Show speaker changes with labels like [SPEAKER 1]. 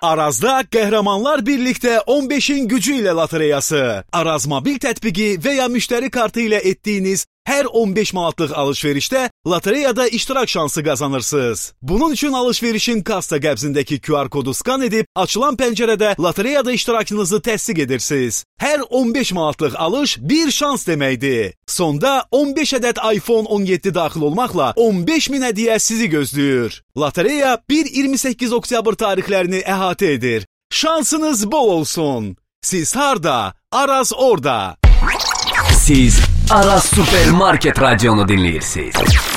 [SPEAKER 1] Arazda qəhrəmanlar birlikdə 15-in gücü ilə lotereyası. Araz mobil tətbiqi və ya müştəri kartı ilə etdiyiniz hər 15 manatlıq alış-verişdə lotereyada iştirak şansı qazanırsınız. Bunun üçün alış-verişin kassa qəbzindəki QR kodu skan edib, açılan pəncərədə lotereyada iştirakınızı təsdiq edirsiniz. Hər 15 manatlıq alış bir şans deməkdir. Sonda 15 ədəd iPhone 17 daxil olmaqla 15.000 hədiyyə sizi gözləyir. Lotereya 1-28 oktyabr tarixlərini əhatə edir. Şansınız bol olsun. Siz harda? Araz orada.
[SPEAKER 2] Siz Aras Supermarket Radyonu dinləyirsiniz.